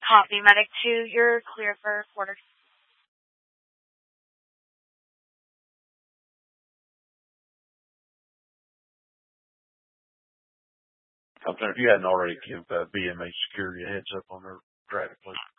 Copy, Medic 2. You're clear for quarter. If you hadn't already, give BMA security a heads up on their traffic, please.